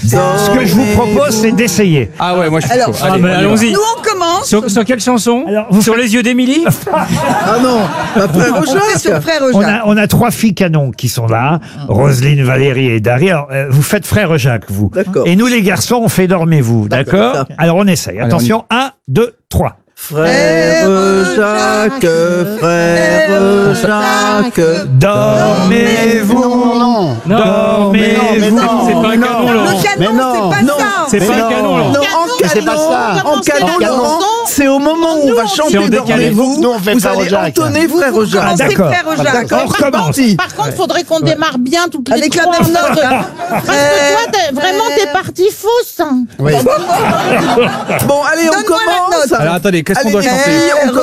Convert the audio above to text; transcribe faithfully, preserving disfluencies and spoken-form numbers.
Ce que je vous propose, c'est d'essayer. Ah ouais, moi je suis Alors, chaud. Allez, mais on y va. allons-y. Nous, on commence. Sur, sur quelle chanson? Alors, vous Sur les yeux d'Émilie? Ah non, pas frère On fait sur Jacques. Frère On Jacques. a, on a trois filles canons qui sont là, Roselyne, Valérie et Dari. Alors, euh, vous faites frère Jacques, vous. D'accord. Et nous, les garçons, on fait dormez-vous. D'accord. D'accord? Alors, on essaye. Allez, Attention, un, deux, trois. Frère Jacques, frère Jacques. Dormez-vous. Non, Dormez-vous. c'est pas un canon, Laurent. Le Mais canon, non, c'est pas non. ça. C'est pas un canon, Laurent. Non, en c'est pas canon, ça. en canon, Laurent, c'est au moment où on va C'est chanter en décalé. Dormez-vous, Nous, on fait vous Frère allez Jacques. entonner frère Vous Jacques. commencez d'accord. Frère Jacques. D'accord, On recommence. parti. Par contre, faudrait qu'on démarre bien toutes les Avec la trois. même note. Parce que toi, t'es- vraiment, t'es partie fausse. Bon, allez, on Donne-moi la commence. note. Alors attendez, qu'est-ce qu'on Allez, doit les chanter? filles, on